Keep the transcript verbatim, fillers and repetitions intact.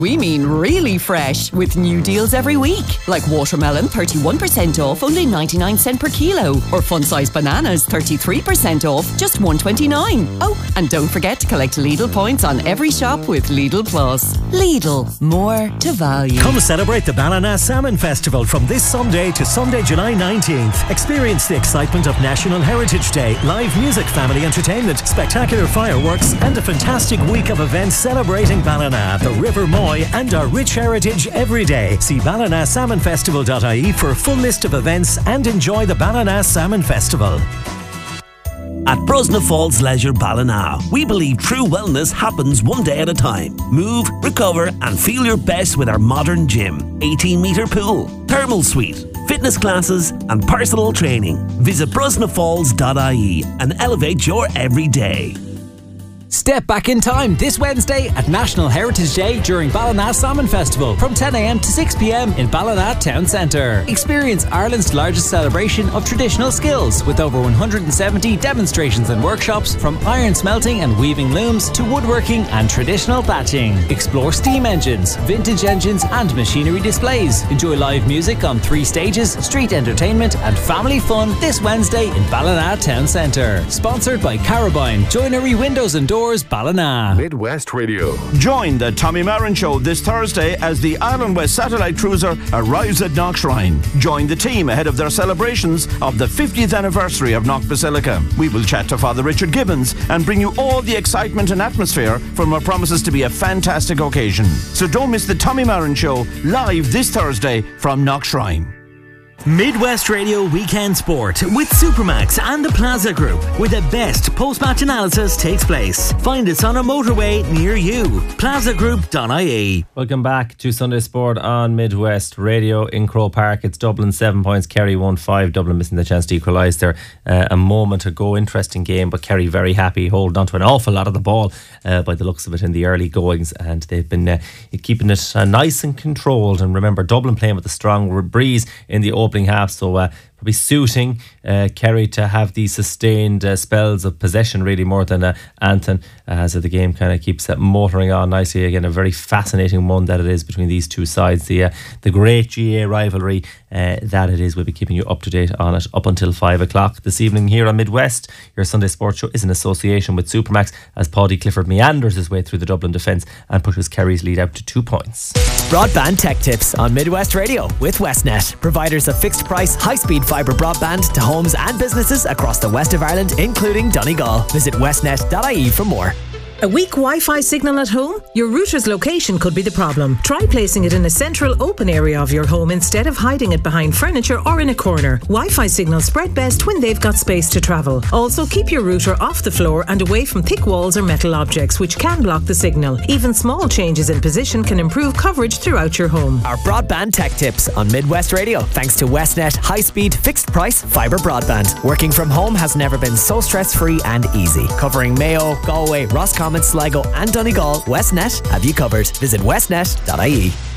We mean really fresh, with new deals every week. Like watermelon, thirty-one percent off, only ninety-nine cents per kilo. Or fun-sized bananas, thirty-three percent off, just one twenty-nine. Oh, and don't forget to collect Lidl points on every shop with Lidl Plus. Lidl, more to value. Come celebrate the Ballina Salmon Festival from this Sunday to Sunday, July nineteenth. Experience the excitement of National Heritage Day, live music, family entertainment, spectacular fireworks, and a fantastic week of events celebrating Ballina, the River Moy, and our rich heritage every day. See ballina salmon festival dot I E for a full list of events and enjoy the Ballina Salmon Festival. At Brosna Falls Leisure Ballina, we believe true wellness happens one day at a time. Move, recover and feel your best with our modern gym, eighteen metre pool, thermal suite, fitness classes and personal training. Visit brosna falls dot I E and elevate your everyday. Step back in time this Wednesday at National Heritage Day during Ballina Salmon Festival from ten a m to six p m in Ballina Town Centre. Experience Ireland's largest celebration of traditional skills with over one hundred seventy demonstrations and workshops, from iron smelting and weaving looms to woodworking and traditional thatching. Explore steam engines, vintage engines and machinery displays. Enjoy live music on three stages, street entertainment and family fun this Wednesday in Ballina Town Centre. Sponsored by Carabine, Joinery Windows and Doors, Ballina. Midwest Radio. Join the Tommy Marin Show this Thursday as the Ireland West Satellite Cruiser arrives at Knockshrine. Join the team ahead of their celebrations of the fiftieth anniversary of Knock Basilica. We will chat to Father Richard Gibbons and bring you all the excitement and atmosphere from what promises to be a fantastic occasion. So don't miss the Tommy Marin Show live this Thursday from Knockshrine. Midwest Radio Weekend Sport with Supermax and the Plaza Group, where the best post-match analysis takes place. Find us on a motorway near you. plaza group dot I E. Welcome back to Sunday Sport on Midwest Radio in Croke Park. It's Dublin seven points, Kerry one five. Dublin missing the chance to equalise there uh, a moment ago. Interesting game, but Kerry very happy, holding on to an awful lot of the ball uh, by the looks of it in the early goings, and they've been uh, keeping it uh, nice and controlled. And remember, Dublin playing with a strong breeze in the opening half, so uh, probably suiting uh, Kerry to have these sustained uh, spells of possession really more than uh, Anton, uh, as the game kind of keeps uh, motoring on nicely. Again, a very fascinating one that it is between these two sides, the uh, the great G A rivalry uh, that it is. We'll be keeping you up to date on it up until five o'clock this evening here on Midwest. Your Sunday Sports Show is in association with Supermax, as Paddy Clifford meanders his way through the Dublin defence and pushes Kerry's lead out to two points. Broadband Tech Tips on Midwest Radio with Westnet, providers of fixed price, high speed fibre broadband to homes and businesses across the west of Ireland, including Donegal. Visit westnet dot I E for more. A weak Wi-Fi signal at home? Your router's location could be the problem. Try placing it in a central open area of your home instead of hiding it behind furniture or in a corner. Wi-Fi signals spread best when they've got space to travel. Also, keep your router off the floor and away from thick walls or metal objects, which can block the signal. Even small changes in position can improve coverage throughout your home. Our Broadband Tech Tips on Midwest Radio, thanks to Westnet high-speed, fixed-price fibre broadband. Working from home has never been so stress-free and easy. Covering Mayo, Galway, Roscommon, Sligo and Donegal, Westnet have you covered. Visit westnet dot I E.